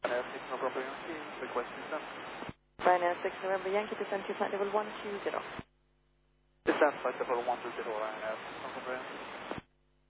Ryanair 6 November Yankee, request descent. Ryanair 6 November Yankee, descent to flight level 120. Descent flight level 120, Ryanair 6 November Yankee.